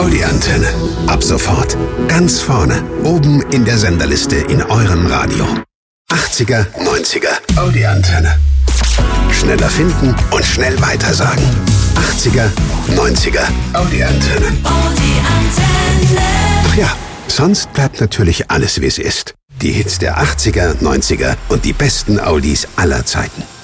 Audi Antenne. Ab sofort ganz vorne, oben in der Senderliste in eurem Radio. 80er, 90er, Audi Antenne. Schneller finden und schnell weitersagen. 80er, 90er, Audi Antenne. Ach ja, sonst bleibt natürlich alles, wie es ist. Die Hits der 80er, 90er und die besten Audis aller Zeiten.